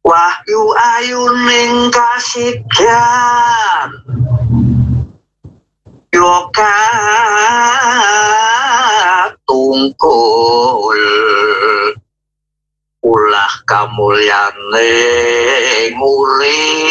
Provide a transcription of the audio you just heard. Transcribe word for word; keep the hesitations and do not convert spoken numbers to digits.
wahyu ayuning kasigyan yoga tungkul ulah kamulyane nguri